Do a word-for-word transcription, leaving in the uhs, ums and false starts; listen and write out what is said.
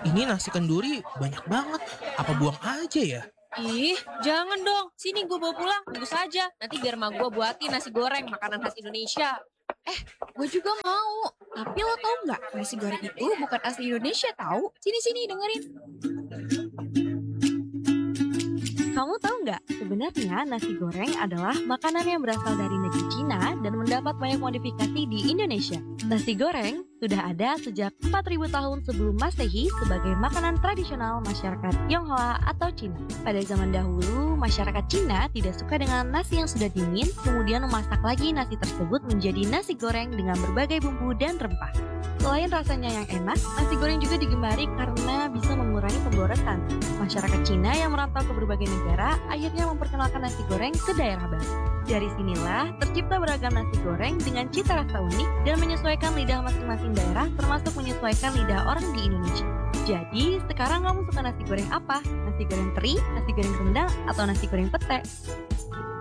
Ini nasi kenduri banyak banget. Apa buang aja ya? Ih, jangan dong. Sini gue bawa pulang. Tunggu saja. Nanti biar mak gue buatin nasi goreng, makanan khas Indonesia. Eh, gue juga mau. Tapi lo tau nggak, nasi goreng itu bukan asli Indonesia tahu. Sini-sini dengerin. Kamu tahu nggak, sebenarnya nasi goreng adalah makanan yang berasal dari negeri Cina dan mendapat banyak modifikasi di Indonesia. Nasi goreng sudah ada sejak empat ribu tahun sebelum Masehi sebagai makanan tradisional masyarakat Tionghoa atau Cina. Pada zaman dahulu, masyarakat Cina tidak suka dengan nasi yang sudah dingin, kemudian memasak lagi nasi tersebut menjadi nasi goreng dengan berbagai bumbu dan rempah. Selain rasanya yang enak, nasi goreng juga digemari karena bisa mengurangi pemborosan. Masyarakat Cina yang merantau ke berbagai negara akhirnya memperkenalkan nasi goreng ke daerah baru. Dari sinilah tercipta beragam nasi goreng dengan cita rasa unik dan menyesuaikan lidah masing-masing daerah, termasuk menyesuaikan lidah orang di Indonesia. Jadi, sekarang kamu suka nasi goreng apa? Nasi goreng teri, nasi goreng rendang, atau nasi goreng pete?